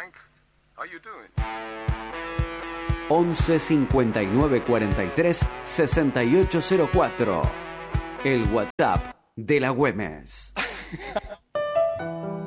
Frank. How you doing? 11 59 43 6804. El WhatsApp de la Güemes.